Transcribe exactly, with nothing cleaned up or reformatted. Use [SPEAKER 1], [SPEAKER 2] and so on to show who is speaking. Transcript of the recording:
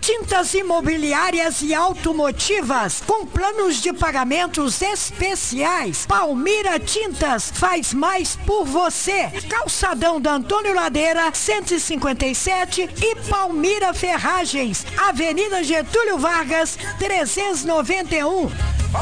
[SPEAKER 1] Tintas imobiliárias e automotivas com planos de pagamentos especiais. Palmira Tintas faz mais por você. Calçadão da Antônio Ladeira, cento e cinquenta e sete e Palmira Ferragens, Avenida Getúlio Vargas, trezentos e noventa e um.